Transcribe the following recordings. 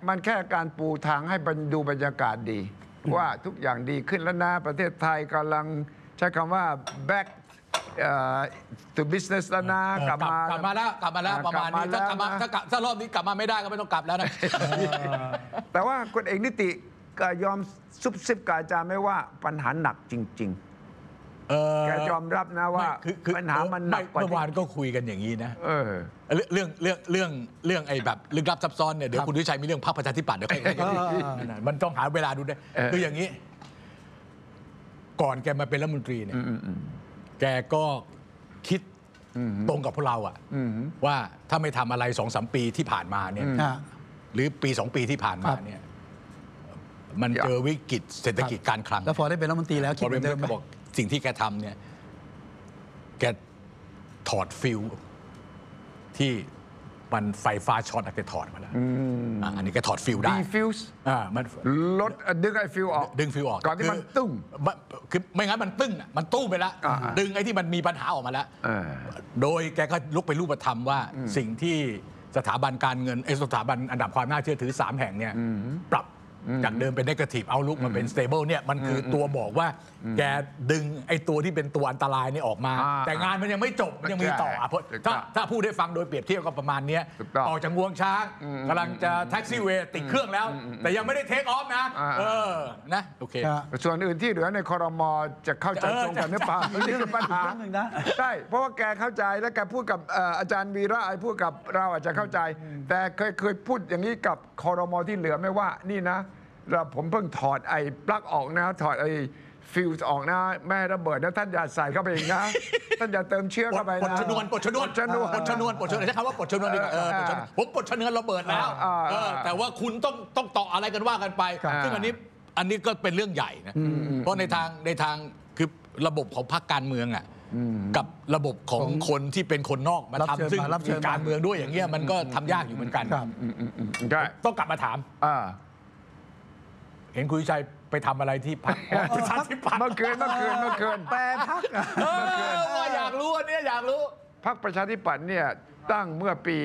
มันแค่การปูทางให้ดูบรรยากาศดี ว่าทุกอย่างดีขึ้นแล้วนะประเทศไทยกำลังใช้คำว่า back to business แล้วนะกลับมาแล้วประมาณนี้ถ้ารอบนี้กลับมาไม่ได้ก็ไม่ต้องกลับแล้วนะแต่ว่าคุณเอกนิติก็ยอมซุบซิบกับอาจารย์ไม่ว่าปัญหาหนักจริงๆแกยอมรับนะว่าปัญหามันหนักกว่าเมื่อวานก็คุยกันอย่างนี้นะเรื่องไอ้แบบลึกลับซับซ้อนเนี่ยเดี๋ยวคุณวิชัยมีเรื่องพรรคประชาธิปัตย์เดี๋ยวใครมันต้องหาเวลาดูด้วยคืออย่างนี้ ก่อนแกมาเป็นรัฐมนตรีเนี่ยแกก็คิดตรงกับพวกเราอะว่าถ้าไม่ทำอะไร2-3 ปีที่ผ่านมาเนี่ยหรือปี2 ปีที่ผ่านมาเนี่ยมันเจอวิกฤตเศรษฐกิจการคลังแล้วพอได้เป็นรัฐมนตรีแล้วคิดเหมือนเดิมไหมบอกสิ่งที่แกทำเนี่ยแกถอดฟิวที่มันไฟฟ้าช็อตแกถอดมาแล้วอันนี้แกถอดฟิวได้ defuse มันลดดึงไอ้ฟิวออกก่อนที่มันตึ้งคือไม่งั้นมันตึ้งมันตู้ไปแล้วดึงไอ้ที่มันมีปัญหาออกมาแล้วโดยแกก็ลุกไปรูปธรรมว่าสิ่งที่สถาบันการเงินสถาบันอันดับความน่าเชื่อถือ3 แห่งเนี่ยปรับจากเดิมเป็น negative outlook มาเป็น stable เนี่ยมันคือตัวบอกว่าแกดึงไอ้ตัวที่เป็นตัวอันตรายนี่ออกมาแต่งานมันยังไม่จบยังมีต่อถ้าพูดให้ฟังโดยเปรียบเทียบก็ประมาณนี้ออกจากงวงช้างกำลังจะแท็กซี่เวย์ติดเครื่องแล้วแต่ยังไม่ได้เทคออฟนะนะโอเคส่วนอื่นที่เหลือในครม.จะเข้าใจตรงกันหรือเปล่านี่คือปัญหาใช่เพราะว่าแกเข้าใจแล้วแกพูดกับอาจารย์วีระพูดกับเราอาจจะเข้าใจแต่เคยพูดอย่างนี้กับครม.ที่เหลือไม่ว่านี่นะผมเพิ่งถอดไอ้ปลั๊กออกนะถอดไอ้ฟิวส์ออกนะแม่ระเบิดนะท่านอย่าใส่เข้าไปอีกนะท่านอย่าเติมเชื้อเข้าไปนะปลดชนวนใช้คำว่าปลดชนวนดีกว่าผมปลดชนวนระเบิดแล้วแต่ว่าคุณต้องต่ออะไรกันว่ากันไปซึ่งอันนี้ก็เป็นเรื่องใหญ่นะเพราะในทางคือระบบของพรรคการเมืองอ่ะกับระบบของคนที่เป็นคนนอกมาทำซึ่งการเมืองด้วยอย่างเงี้ยมันก็ทำยากอยู่เหมือนกันต้องกลับมาถามเห็นคุณวิชัยไปทำอะไรที่พรรคประชาธิปัตย์เมื่อคืนแปรพรรคว่าอยากรู้อันนี้อยากรู้พรรคประชาธิปัตย์เนี่ยตั้งเมื่อปี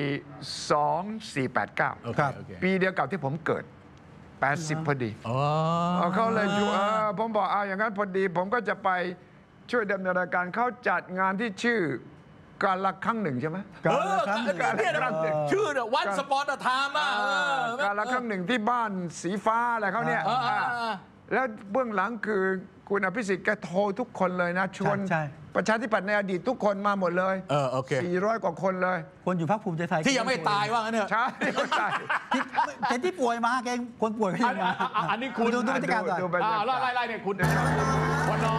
2489 ปีเดียวกับที่ผมเกิด80พอดีเขาเลยอยู่ผมบอกอย่างนั้นพอดีผมก็จะไปช่วยดำเนินการเขาจัดงานที่ชื่อการละครั้งหนึ่งใช่ไหมการละครั้งหนึ่งชื่อเนี่ยวันสปอร์ตไทม์การละครั้งหนึ่งที่บ้านสีฟ้าอะไรเขาเนี่ยแล้วเบื้องหลังคือคุณอภิสิทธิ์แกโทรทุกคนเลยนะชวนประชาธิปัตย์ในอดีตทุกคนมาหมดเลย400 กว่าคนเลยคนอยู่พรรคภูมิใจไทยที่ยังไม่ตายว่างั้นเถอะใช่แต่ที่ป่วยมาแกคนป่วยก็ยังมาอันนี้คุณดูบรรยากาศไล่เนี่ยคุณวันนอ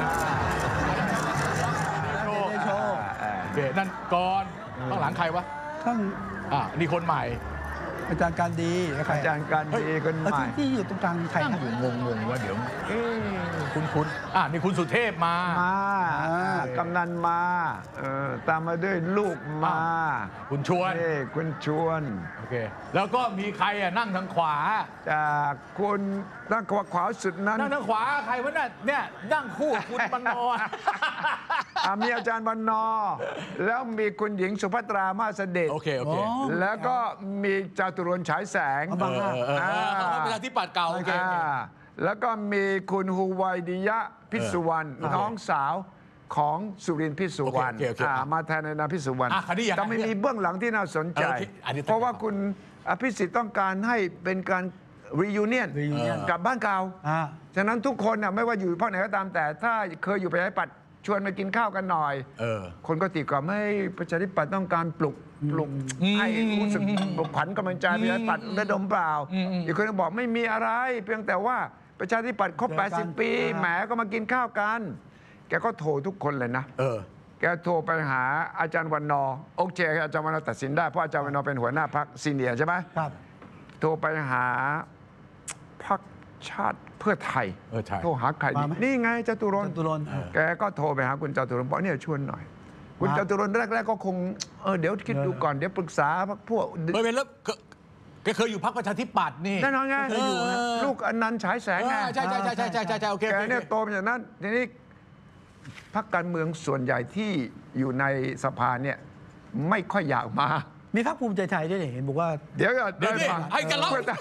นั่นก่อนข้างหลังใครวะนี่คนใหม่อาจารย์การดีอาจารย์การดีคนใหม่ที่อยู่ตรงกลางใครนั่งอยู่งงว่าเดี๋ยวคุณนี่คุณสุเทพมากำนันมาตามมาด้วยลูกมาคุณชวนคุณชวนโอเคแล้วก็มีใครนั่งทางขวาจากคุณนั่งขวาสุดนั้นนั่งทางขวาใครวะเนี่ยนั่งคู่คุณบรรณมีอาจารย์บรรณแล้วมีคุณหญิงสุภัตรามาสเดชโอเคแล้วก็มีจตุรนต์ฉายแสงเขาเป็นประชาธิปัตย์เก่าโอเคแล้วก็มีคุณฮูไวดิยะพิสุวรรณน้องสาวของสุรินทร์พิสุวรรณมาแทนในนามพิสุวรรณแต่ไม่มีเบื้องหลังที่น่าสนใจเพราะว่าคุณอภิสิทธิ์ต้องการให้เป็นการreunion กับบ้านเก่าฉะนั้นทุกคนไม่ว่าอยู่พรรคไหนก็ตามแต่ถ้าเคยอยู่ประชาธิปัตย์ชวนมากินข้าวกันหน่อยคนก็ตีกลับไม่ประชาธิปัตย์ต้องการปลุกให้รู้สึกปลุกขวัญกำลังใจประชาธิปัตย์ระดมเปล่าอีกคนก็บอกไม่มีอะไรเพียงแต่ว่าประชาธิปัตย์ครบ80 ปีแหมก็มากินข้าวกันแกก็โทรทุกคนเลยนะแกโทรไปหาอาจารย์วันนอร์โอเคอาจารย์วันนอร์ตัดสินได้เพราะอาจารย์วันนอร์เป็นหัวหน้าพรรคซีเนียร์ใช่ไหมโทรไปหาพรรคชาติเพื่อไทยโทรหาใครนี่ไงจตุรนต์แกก็โทรไปหาคุณจตุรนต์บอกเนี่ยชวนหน่อยคุณจตุรนต์แรกๆก็คงเดี๋ยวคิดดูก่อนเดี๋ยวปรึกษาพวกเป็นแล้วแกเคยอยู่พรรคประชาธิปัตย์นี่แน่นอนไงเคยอยู่ลูกอนันต์ฉายแสงไงใช่โอเคแกเนี่ยโตมาจากนั้นทีนี้พรรคการเมืองส่วนใหญ่ที่อยู่ในสภาเนี่ยไม่ค่อยอยากมามีพรรคภูมิใจไทยด้วยเห็นบอกว่าเดี๋ยวให้กันเล่า